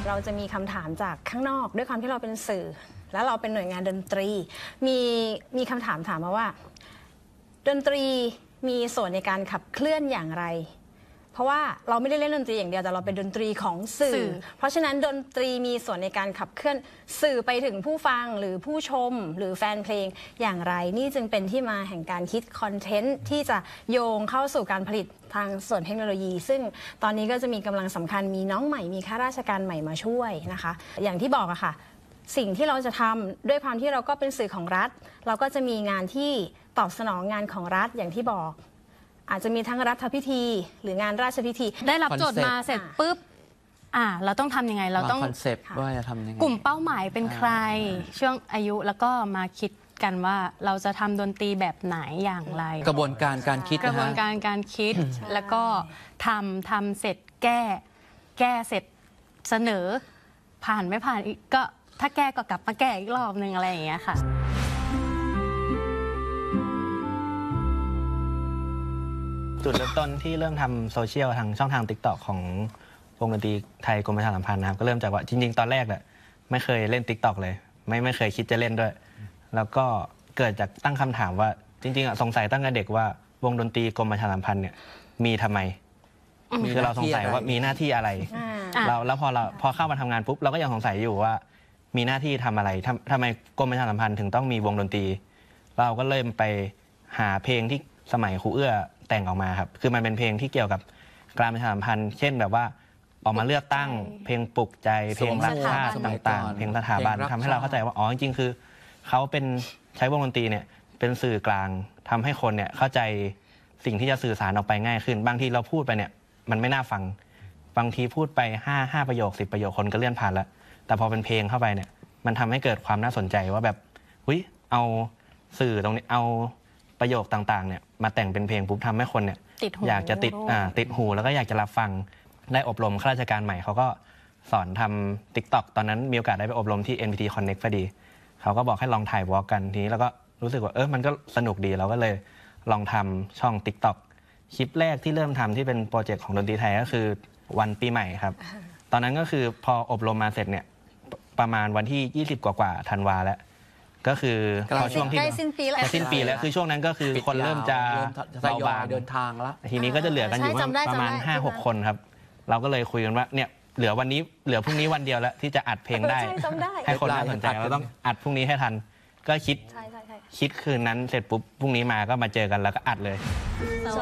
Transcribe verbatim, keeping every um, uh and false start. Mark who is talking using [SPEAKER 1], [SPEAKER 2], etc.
[SPEAKER 1] เราจะมีคำถามจากข้างนอกด้วยความที่เราเป็นสื่อ แล้วเราเป็นหน่วยงานดนตรีมีมีคำถามถามมาว่าดนตรีมีส่วนในการขับเคลื่อนอย่างไรเพราะว่าเราไม่ได้เล่นดนตรีอย่างเดียวแต่เราเป็นดนตรีของสื่อเพราะฉะนั้นดนตรีมีส่วนในการขับเคลื่อนสื่อไปถึงผู้ฟังหรือผู้ชมหรือแฟนเพลงอย่างไรนี่จึงเป็นที่มาแห่งการคิดคอนเทนต์ที่จะโยงเข้าสู่การผลิตทางส่วนเทคโนโลยีซึ่งตอนนี้ก็จะมีกำลังสำคัญมีน้องใหม่มีข้าราชการใหม่มาช่วยนะคะอย่างที่บอกอะค่ะสิ่งที่เราจะทำด้วยความที่เราก็เป็นสื่อของรัฐเราก็จะมีงานที่ตอบสนองงานของรัฐอย่างที่บอกอาจจะมีทั้งรัฐพิธีหรืองานราชพิธี
[SPEAKER 2] ได้รับโจทย์มาเสร็จปุ๊บอ่าเราต้องทำยังไงเราต้อง
[SPEAKER 3] คอนเซปต์ว่าจะทำยังไง
[SPEAKER 2] กลุ่มเป้าหมายเป็นใครช่วงอายุแล้วก็มาคิดกันว่าเราจะทำดนตรีแบบไหนอย่างไร
[SPEAKER 3] กระบวนการการคิด
[SPEAKER 2] กระบวนการการคิดแล้วก็ทำทำเสร็จแก้แก้เสร็จเสนอผ่านไม่ผ่านอีกก็ถ้าแก้ก็กลับมาแก้อีกรอบนึงอะไรอย่างเงี้ยค่ะ
[SPEAKER 4] จุดเริ่มต้นที่เริ่มทำโซเชียลทางช่องทาง ติ๊กต็อก ของวงดนตรีไทยกรมประชาสัมพันธ์นะครับก็เริ่มจากว่าจริงๆตอนแรกเนี่ยไม่เคยเล่น ติ๊กต็อก เลยไม่ไม่เคยคิดจะเล่นด้วยแล้วก็เกิดจากตั้งคำถามว่าจริงๆอ่ะสงสัยตั้งแต่เด็กว่าวงดนตรีกรมประชาสัมพันธ์เนี่ยมีทำไมคือเราสงสัยว่ามีหน้าที่อะไรเราแล้วพอเราพอเข้ามาทำงานปุ๊บเราก็ยังสงสัยอยู่ว่ามีหน้าที่ทำอะไรทำทำไมกรมประชาสัมพันธ์ถึงต้องมีวงดนตรีเราก็เริ่มไปหาเพลงที่สมัยครูเอื้อแต่งออกมาครับคือมันเป็นเพลงที่เกี่ยวกับการประชาสัมพันธ์เช่นแบบว่าออกมาเลือกตั้งเพลงปลุกใจเพลงรักชาติต่างๆเพลงสถาบันทำให้เราเข้าใจว่าอ๋อจริงๆคือเขาเป็นใช้วงดนตรีเนี่ยเป็นสื่อกลางทำให้คนเนี่ยเข้าใจสิ่งที่จะสื่อสารออกไปง่ายขึ้นบางทีเราพูดไปเนี่ยมันไม่น่าฟังบางทีพูดไปห้าห้าประโยคสิบประโยคคนก็เลื่อนผ่านแล้วแต่พอเป็นเพลงเข้าไปเนี่ยมันทำให้เกิดความน่าสนใจว่าแบบหุ้ยเอาสื่อตรงนี้เอาประโยคต่างๆเนี่ยมาแต่งเป็นเพลงปุ๊บทำให้คนเนี่ยอยากจะติดอ่าติดหูแล้วก็อยากจะรับฟังได้อบรมข้าราชการใหม่เขาก็สอนทำ ติ๊กต็อก ตอนนั้นมีโอกาสได้ไปอบรมที่ เอ็น พี ที Connect พอดีเขาก็บอกให้ลองถ่ายวอล์กกันทีนี้แล้วก็รู้สึกว่าเออมันก็สนุกดีเราก็เลยลองทำช่อง ติ๊กต็อก คลิปแรกที่เริ่มทำที่เป็นโปรเจกต์ของดนตรีไทยก็คือวันปีใหม่ครับตอนนั้นก็คือพออบรมมาเสร็จเนี่ยประมาณวันที่ยี่สิบกว่าๆธันวาแล้วก็คือพอช่วงที่ใกล้สิ้นปีแล้วสิ้นปีแล้วคือช่วงนั้นก็คือคนเริ่มจะเบาบาง
[SPEAKER 3] เดินทางแล้ว
[SPEAKER 4] ทีนี้ก็จะเหลือกันอยู่ประมาณ ห้าหก คนครับเราก็เลยคุยกันว่าเนี่ยเหลือวันนี้เหลือพรุ่งนี้วันเดียวแล้วที่จะอัดเพลงได้ให้คนน่าสนใจเราต้องอัดพรุ่งนี้ให้ทันก็คิดคิดคืนนั้นเสร็จปุ๊บพรุ่งนี้มาก็มาเจอกันแล้วก็อัดเลย